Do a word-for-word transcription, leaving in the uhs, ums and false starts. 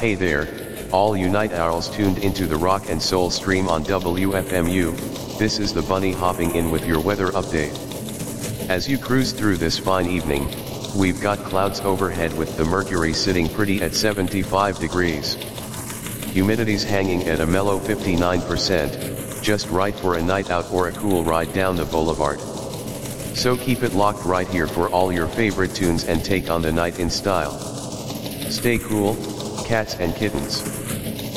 Hey there, all you night owls tuned into the rock and soul stream on W F M U, this is the Bunny hopping in with your weather update. As you cruise through this fine evening, we've got clouds overhead with the mercury sitting pretty at seventy-five degrees. Humidity's hanging at a mellow fifty-nine percent, just right for a night out or a cool ride down the boulevard. So keep it locked right here for all your favorite tunes and take on the night in style. Stay cool, cats and kittens.